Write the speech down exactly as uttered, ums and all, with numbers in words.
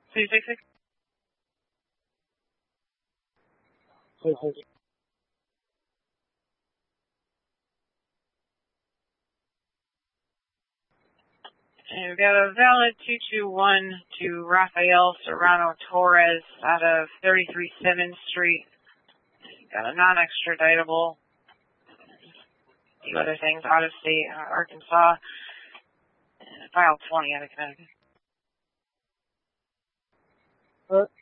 two six six. And we've got a valid two two one to Rafael Serrano Torres out of thirty-three seventh Street. Got a non-extraditable. A few other things out of state, uh, Arkansas. And file twenty out of Connecticut. Uh,